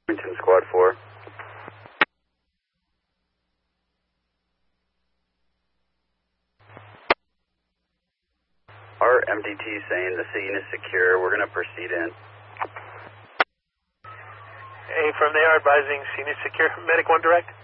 Washington Squad 4. Our MDT saying the scene is secure. We're going to proceed in. Hey, from there, advising scene is secure. Medic 1 direct.